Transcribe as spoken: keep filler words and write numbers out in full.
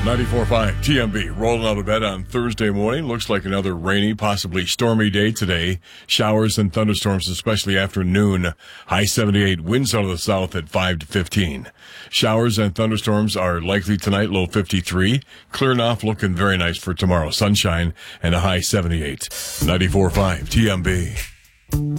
ninety-four point five T M B, rolling out of bed on Thursday morning. Looks like another rainy, possibly stormy day today. Showers and thunderstorms, especially after noon. High seventy-eight, winds out of the south at five to fifteen. Showers and thunderstorms are likely tonight, low fifty-three. Clearing off, looking very nice for tomorrow. Sunshine and a high seventy-eight. ninety-four point five T M B.